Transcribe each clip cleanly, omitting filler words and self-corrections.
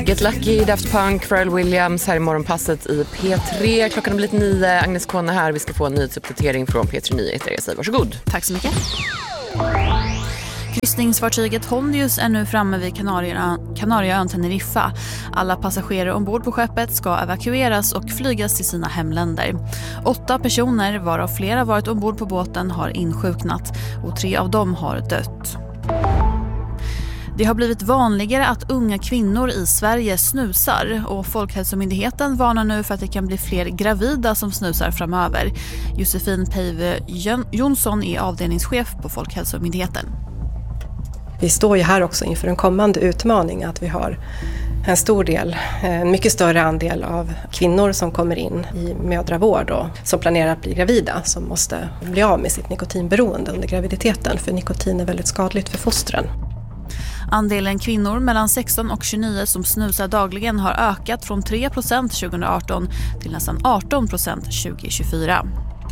Get Lucky, Daft Punk, Pharrell Williams här i morgonpasset i P3. Klockan har blivit 9. Agnes Kone här. Vi ska få en nyhetsuppdatering från P3 Nyheter. Jag säger varsågod. Tack så mycket. Kryssningsfartyget Hondius är nu framme vid Kanarieön Teneriffa. Alla passagerare ombord på skeppet ska evakueras och flygas till sina hemländer. 8 personer, varav flera varit ombord på båten, har insjuknat och 3 av dem har dött. Det har blivit vanligare att unga kvinnor i Sverige snusar och Folkhälsomyndigheten varnar nu för att det kan bli fler gravida som snusar framöver. Josefin Peive Jonsson är avdelningschef på Folkhälsomyndigheten. Vi står ju här också inför en kommande utmaning att vi har en mycket större andel av kvinnor som kommer in i mödravård och som planerar att bli gravida som måste bli av med sitt nikotinberoende under graviditeten, för nikotin är väldigt skadligt för fostren. Andelen kvinnor mellan 16 och 29 som snusar dagligen har ökat från 3% 2018 till nästan 18% 2024.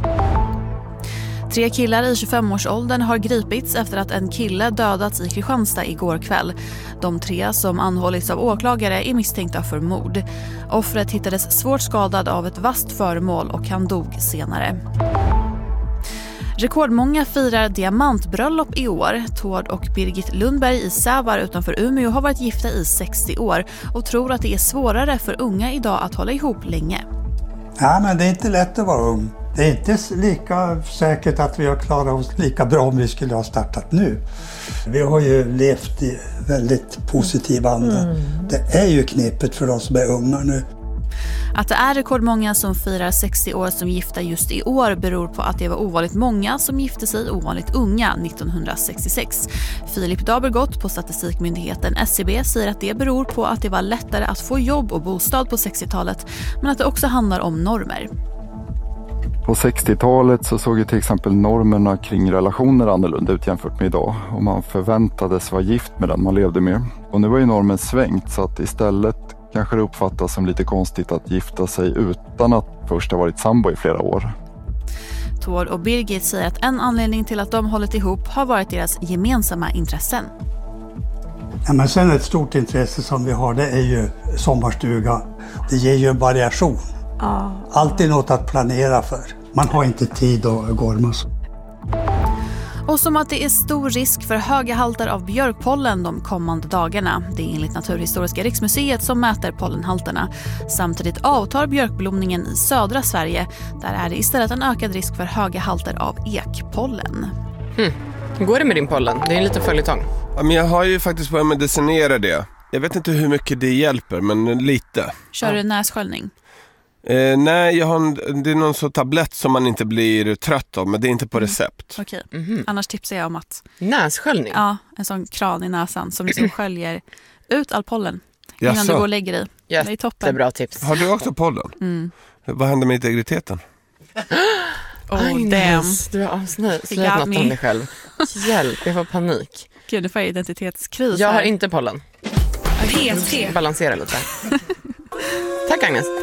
3 killar i 25-årsåldern har gripits efter att en kille dödats i Kristianstad igår kväll. De 3 som anhållits av åklagare är misstänkta för mord. Offret hittades svårt skadad av ett vasst föremål och han dog senare. Rekordmånga firar diamantbröllop i år. Tord och Birgit Lundberg i Sävar utanför Umeå har varit gifta i 60 år och tror att det är svårare för unga idag att hålla ihop länge. Ja, men det är inte lätt att vara ung. Det är inte lika säkert att vi har klarat oss lika bra om vi skulle ha startat nu. Vi har ju levt i väldigt positiv anda. Det är ju knepet för de som är unga nu. Att det är rekordmånga som firar 60 år som gifta just i år beror på att det var ovanligt många som gifte sig ovanligt unga 1966. Filip Dabergott på Statistikmyndigheten SCB säger att det beror på att det var lättare att få jobb och bostad på 60-talet, men att det också handlar om normer. På 60-talet så såg ju till exempel normerna kring relationer annorlunda ut jämfört med idag. Och man förväntades vara gift med den man levde med. Och nu har ju normen svängt, så att istället kanske det uppfattas som lite konstigt att gifta sig utan att först ha varit sambo i flera år. Tord och Birgit säger att en anledning till att de hållit ihop har varit deras gemensamma intressen. Ja, men sen ett stort intresse som vi har, det är ju sommarstuga. Det ger ju en variation. Alltid något att planera för. Man har inte tid att gorma så. Och som att det är stor risk för höga halter av björkpollen de kommande dagarna. Det är enligt Naturhistoriska riksmuseet som mäter pollenhalterna. Samtidigt avtar björkblomningen i södra Sverige. Där är det istället en ökad risk för höga halter av ekpollen. Hur går det med din pollen? Det är en liten följetong. Ja, men jag har ju faktiskt börjat medicinera det. Jag vet inte hur mycket det hjälper, men lite. Kör du nässköljning? Nej, det är någon så tablett som man inte blir trött av, men det är inte på recept. Okej. Annars tipsar jag om att... Nässköljning? Ja, en sån kran i näsan som liksom sköljer ut all pollen innan du går och lägger dig. Det är toppen. Det är bra tips. Har du också pollen? Vad händer med integriteten? Agnes, du har avslöjat något om dig själv. Hjälp, jag får panik. Gud, nu får jag identitetskris. Jag har inte pollen. P3. Balansera lite. Tack Agnes.